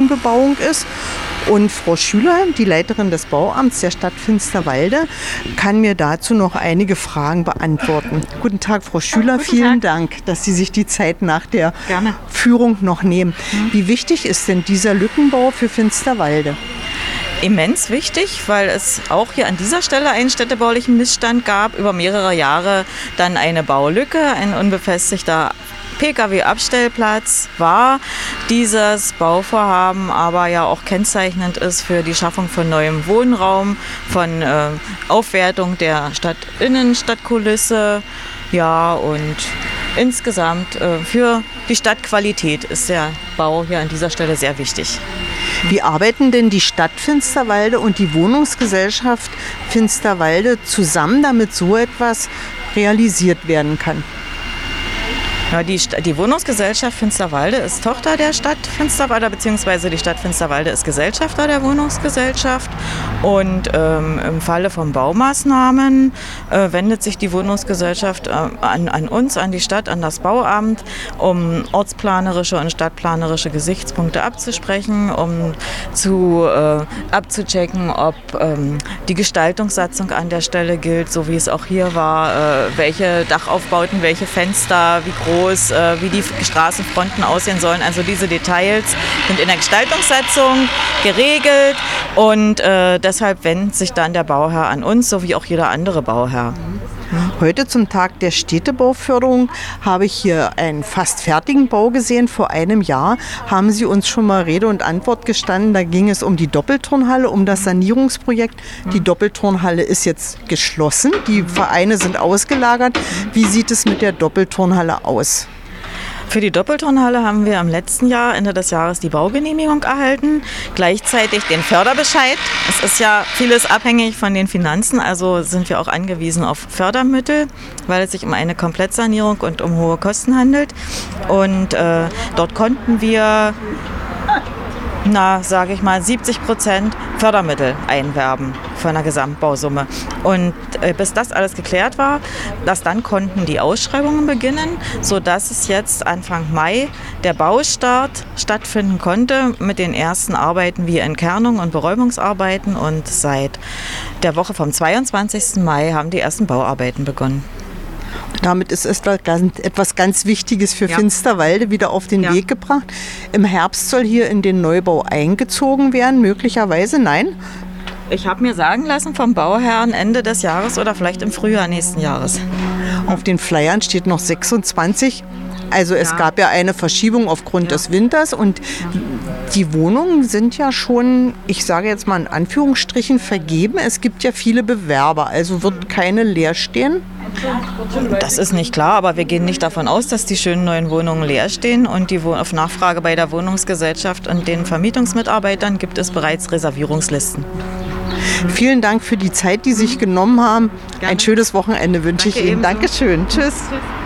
Wohnbebauung ist. Und Frau Schüler, die Leiterin des Bauamts der Stadt Finsterwalde, kann mir dazu noch einige Fragen beantworten. Guten Tag, Frau Schüler. Vielen Dank, dass Sie sich die Zeit nach der Führung noch nehmen. Wie wichtig ist denn dieser Lückenbau für Finsterwalde? Immens wichtig, weil es auch hier an dieser Stelle einen städtebaulichen Missstand gab. Über mehrere Jahre dann eine Baulücke, ein unbefestigter Pkw-Abstellplatz war dieses Bauvorhaben, aber ja auch kennzeichnend ist für die Schaffung von neuem Wohnraum, von Aufwertung der Stadtinnenstadtkulisse, ja, und insgesamt für die Stadtqualität ist der Bau hier an dieser Stelle sehr wichtig. Wie arbeiten denn die Stadt Finsterwalde und die Wohnungsgesellschaft Finsterwalde zusammen, damit so etwas realisiert werden kann? Ja, die Wohnungsgesellschaft Finsterwalde ist Tochter der Stadt Finsterwalde, beziehungsweise die Stadt Finsterwalde ist Gesellschafter der Wohnungsgesellschaft. Und im Falle von Baumaßnahmen wendet sich die Wohnungsgesellschaft an uns, an die Stadt, an das Bauamt, um ortsplanerische und stadtplanerische Gesichtspunkte abzusprechen, um abzuchecken, ob die Gestaltungssatzung an der Stelle gilt, so wie es auch hier war, welche Dachaufbauten, welche Fenster, wie groß, wie die Straßenfronten aussehen sollen. Also diese Details sind in der Gestaltungssatzung geregelt und deshalb wendet sich dann der Bauherr an uns, so wie auch jeder andere Bauherr. Heute zum Tag der Städtebauförderung habe ich hier einen fast fertigen Bau gesehen. Vor einem Jahr haben Sie uns schon mal Rede und Antwort gestanden. Da ging es um die Doppelturnhalle, um das Sanierungsprojekt. Die Doppelturnhalle ist jetzt geschlossen. Die Vereine sind ausgelagert. Wie sieht es mit der Doppelturnhalle aus? Für die Doppelturnhalle haben wir im letzten Jahr, Ende des Jahres, die Baugenehmigung erhalten, gleichzeitig den Förderbescheid. Es ist ja vieles abhängig von den Finanzen, also sind wir auch angewiesen auf Fördermittel, weil es sich um eine Komplettsanierung und um hohe Kosten handelt. Und dort konnten wir, sage ich mal, 70% Fördermittel einwerben von der Gesamtbausumme. Und bis das alles geklärt war, dann konnten die Ausschreibungen beginnen, sodass es jetzt Anfang Mai der Baustart stattfinden konnte mit den ersten Arbeiten wie Entkernung und Beräumungsarbeiten. Und seit der Woche vom 22. Mai haben die ersten Bauarbeiten begonnen. Damit ist etwas ganz Wichtiges für Finsterwalde wieder auf den Weg gebracht. Im Herbst soll hier in den Neubau eingezogen werden, möglicherweise, nein? Ich habe mir sagen lassen vom Bauherrn Ende des Jahres oder vielleicht im Frühjahr nächsten Jahres. Auf den Flyern steht noch 26. Also es gab ja eine Verschiebung aufgrund des Winters und die Wohnungen sind ja schon, ich sage jetzt mal in Anführungsstrichen, vergeben. Es gibt ja viele Bewerber, also wird keine leer stehen? Das ist nicht klar, aber wir gehen nicht davon aus, dass die schönen neuen Wohnungen leer stehen. Und auf Nachfrage bei der Wohnungsgesellschaft und den Vermietungsmitarbeitern gibt es bereits Reservierungslisten. Vielen Dank für die Zeit, die Sie sich genommen haben. Ein schönes Wochenende wünsche ich Ihnen. Dankeschön. Tschüss.